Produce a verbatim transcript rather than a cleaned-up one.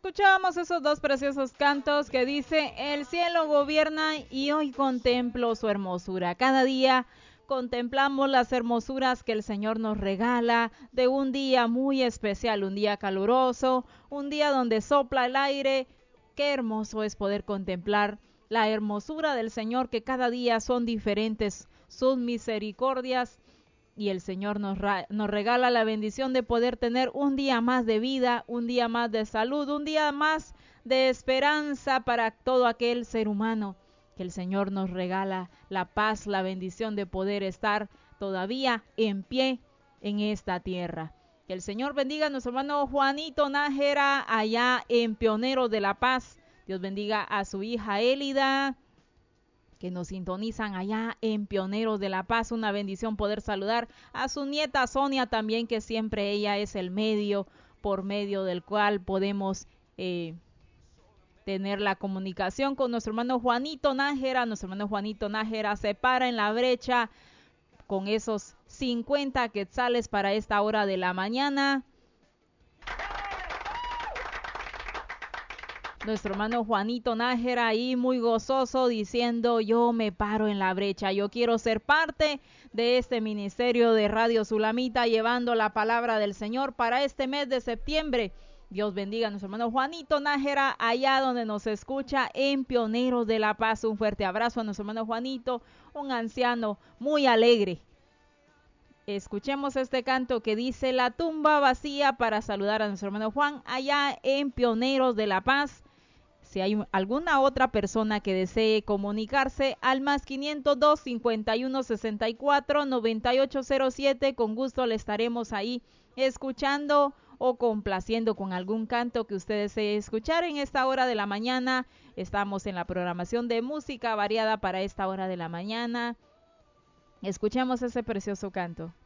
escuchábamos esos dos preciosos cantos que dice: el cielo gobierna y hoy contemplo su hermosura. Cada día contemplamos las hermosuras que el Señor nos regala de un día muy especial, un día caluroso, un día donde sopla el aire. Qué hermoso es poder contemplar la hermosura del Señor, que cada día son diferentes sus misericordias. Y el Señor nos, nos regala la bendición de poder tener un día más de vida, un día más de salud, un día más de esperanza para todo aquel ser humano. Que el Señor nos regala la paz, la bendición de poder estar todavía en pie en esta tierra. Que el Señor bendiga a nuestro hermano Juanito Nájera allá en Pioneros de la Paz. Dios bendiga a su hija Élida, que nos sintonizan allá en Pioneros de la Paz. Una bendición poder saludar a su nieta Sonia también, que siempre ella es el medio por medio del cual podemos eh, tener la comunicación con nuestro hermano Juanito Nájera. Nuestro hermano Juanito Nájera se para en la brecha con esos cincuenta quetzales para esta hora de la mañana. Nuestro hermano Juanito Nájera ahí muy gozoso diciendo: yo me paro en la brecha, yo quiero ser parte de este ministerio de Radio Sulamita, llevando la palabra del Señor para este mes de septiembre. Dios bendiga a nuestro hermano Juanito Nájera allá donde nos escucha en Pioneros de la Paz. Un fuerte abrazo a nuestro hermano Juanito, un anciano muy alegre. Escuchemos este canto que dice: la tumba vacía, para saludar a nuestro hermano Juan allá en Pioneros de la Paz. Si hay alguna otra persona que desee comunicarse al más quinientos dos, cincuenta y uno, sesenta y cuatro, noventa y ocho cero siete, con gusto le estaremos ahí escuchando o complaciendo con algún canto que usted desee escuchar en esta hora de la mañana. Estamos en la programación de música variada para esta hora de la mañana. Escuchemos ese precioso canto.